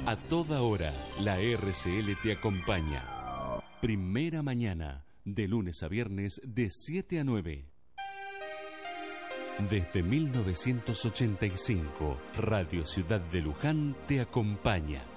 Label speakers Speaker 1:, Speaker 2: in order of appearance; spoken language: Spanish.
Speaker 1: A toda hora, la RCL te acompaña. Primera mañana, de lunes a viernes, de 7 a 9. Desde 1985, Radio Ciudad de Luján te acompaña.